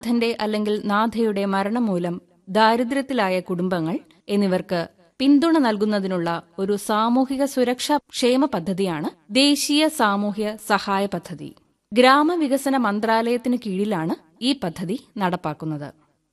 നാഥന്റെ അല്ലെങ്കിൽ നാഥയുടെ മരണം മൂലം ദാരിദ്ര്യത്തിലായ കുടുംബങ്ങൾ എന്നിവർക്ക് പിന്തുണ നൽകുന്നതിനുള്ള ഒരു സാമൂഹിക സുരക്ഷാ ക്ഷേമ പദ്ധതിയാണ് ദേശീയ സാമൂഹ്യ സഹായ പദ്ധതി. ഗ്രാമവികസന മന്ത്രാലയത്തിന് കീഴിലാണ് ഈ പദ്ധതി നടപ്പാക്കുന്നത്.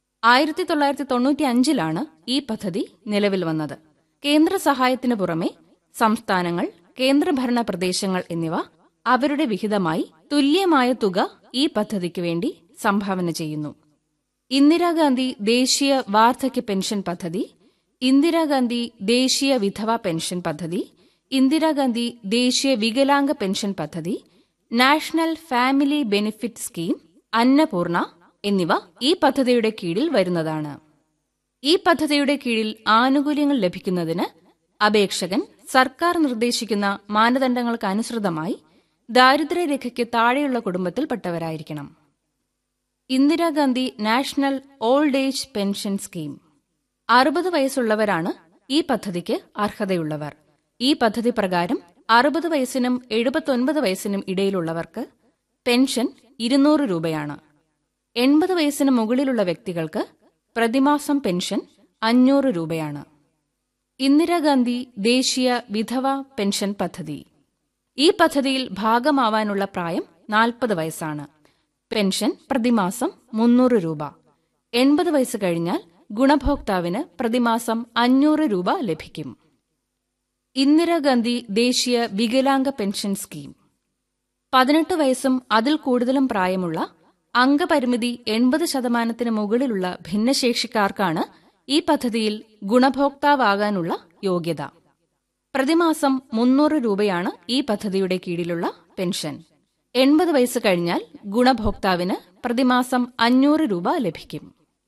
1995 ഈ പദ്ധതി നിലവിൽ വന്നത്. കേന്ദ്ര സഹായത്തിനു പുറമെ സംസ്ഥാനങ്ങൾ, കേന്ദ്രഭരണ പ്രദേശങ്ങൾ എന്നിവ അവരുടെ വിഹിതമായി തുല്യമായ തുക ഈ പദ്ധതിക്ക് വേണ്ടി സംഭാവന ചെയ്യുന്നു. ഇന്ദിരാഗാന്ധി ദേശീയ വാർദ്ധക്യ പെൻഷൻ പദ്ധതി, ഇന്ദിരാഗാന്ധി ദേശീയ വിധവ പെൻഷൻ പദ്ധതി, ഇന്ദിരാഗാന്ധി ദേശീയ വികലാംഗ പെൻഷൻ പദ്ധതി, national family benefit scheme, Annapurna എന്നിവ ഈ പദ്ധതിയുടെ കീഴിൽ വരുന്നതാണ്. ഈ പദ്ധതിയുടെ കീഴിൽ ആനുകൂല്യങ്ങൾ ലഭിക്കുന്നതിന് അപേക്ഷകൻ സർക്കാർ നിർദ്ദേശിക്കുന്ന മാനദണ്ഡങ്ങൾക്കനുസൃതമായി ദാരിദ്ര്യരേഖയ്ക്ക് താഴെയുള്ള കുടുംബത്തിൽപ്പെട്ടവരായിരിക്കണം. Indira Gandhi national old age pension scheme. 60 വയസ്സുള്ളവരാണ് ഈ പദ്ധതിക്ക് അർഹതയുള്ളവർ. ഈ പദ്ധതി പ്രകാരം 60 വയസ്സിനും 79 വയസ്സിനും ഇടയിലുള്ളവർക്ക് പെൻഷൻ 200 രൂപയാണ്. 80 വയസ്സിന് മുകളിലുള്ള വ്യക്തികൾക്ക് പ്രതിമാസം പെൻഷൻ 500 രൂപയാണ്. ഇന്ദിരാഗാന്ധി ദേശീയ വിധവ പെൻഷൻ പദ്ധതി. ഈ പദ്ധതിയിൽ ഭാഗമാവാനുള്ള പ്രായം 40 വയസ്സാണ്. പെൻഷൻ പ്രതിമാസം 300 രൂപ. 80 വയസ്സ് കഴിഞ്ഞാൽ ഗുണഭോക്താവിന് പ്രതിമാസം 500 രൂപ ലഭിക്കും. ഇന്ദിരാഗാന്ധി ദേശീയ വികലാംഗ പെൻഷൻ സ്കീം. 18 വയസ്സും അതിൽ കൂടുതലും പ്രായമുള്ള, അംഗപരിമിതി 80% മുകളിലുള്ള ഭിന്നശേഷിക്കാർക്കാണ് ഈ പദ്ധതിയിൽ ഗുണഭോക്താവാകാനുള്ള യോഗ്യത. പ്രതിമാസം 300 രൂപയാണ് ഈ പദ്ധതിയുടെ കീഴിലുള്ള പെൻഷൻ. 80 വയസ്സ് കഴിഞ്ഞാൽ ഗുണഭോക്താവിന് പ്രതിമാസം 500 രൂപ ലഭിക്കും.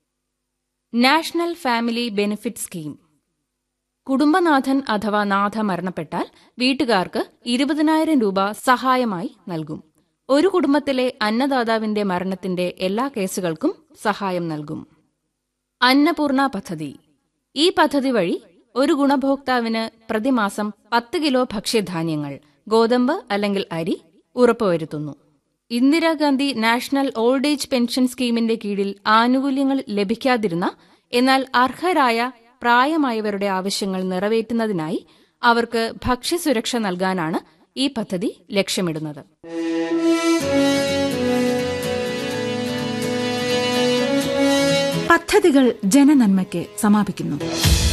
National family benefit scheme. കുടുംബനാഥൻ അഥവാ നാഥ മരണപ്പെട്ടാൽ വീട്ടുകാർക്ക് 20,000 രൂപ സഹായമായി നൽകും. ഒരു കുടുംബത്തിലെ അന്നദാതാവിന്റെ മരണത്തിന്റെ എല്ലാ കേസുകൾക്കും സഹായം നൽകും. അന്നപൂർണ പദ്ധതി. ഈ പദ്ധതി വഴി ഒരു ഗുണഭോക്താവിന് പ്രതിമാസം 10 കിലോ ഭക്ഷ്യധാന്യങ്ങൾ, ഗോതമ്പ് അല്ലെങ്കിൽ അരി ഉറപ്പുവരുത്തുന്നു. Indira Gandhi national old age pension സ്കീമിന്റെ കീഴിൽ ആനുകൂല്യങ്ങൾ ലഭിക്കാതിരുന്ന എന്നാൽ അർഹരായ പ്രായമായവരുടെ ആവശ്യങ്ങൾ നിറവേറ്റുന്നതിനായി അവർക്ക് ഭക്ഷ്യസുരക്ഷ നൽകാനാണ് ഈ പദ്ധതി ലക്ഷ്യമിടുന്നത്. പദ്ധതികൾ ജനനന്മയ്ക്ക് സമാപിക്കുന്നു.